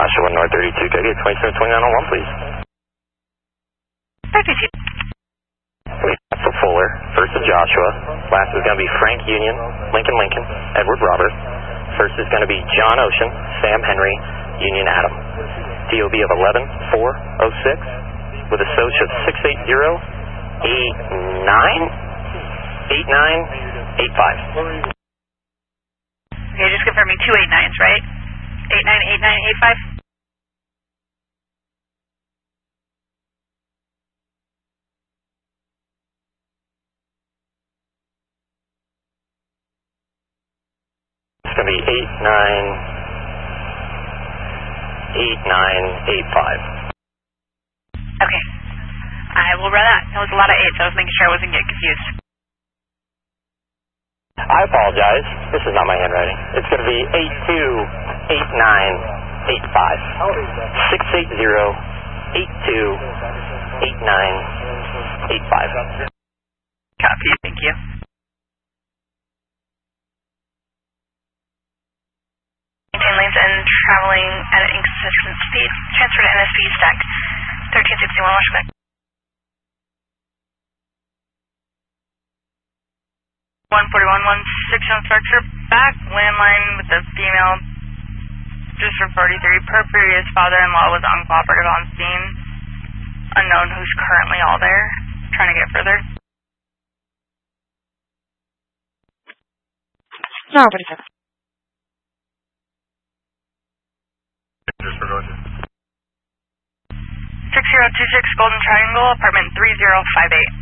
Joshua, North 32, can I get 2729 on 1, please? 32. Wait, for Fuller, first is Joshua, last is going to be Frank Union, Lincoln, Edward Robert, first is going to be John Ocean, Sam Henry, Union Adam. DOB of 11406 with a SOCH of 680-8985. Okay, just confirming 2 89s, right? 898985. It's going to be 898985. Okay. I will run that. That was a lot of 8s. I was making sure I wasn't getting confused. I apologize. This is not my handwriting. It's going to be 828985. 680-828985. Copy. Thank you. Maintain lanes and traveling at an inconsistent speed. Transfer to NSP stack 1361 Washington. 141-16 structure back, landline with the female, just for 43, per previous father-in-law was uncooperative on scene, unknown who's currently all there, trying to get further. No, 47. 6026 Golden Triangle, apartment 3058.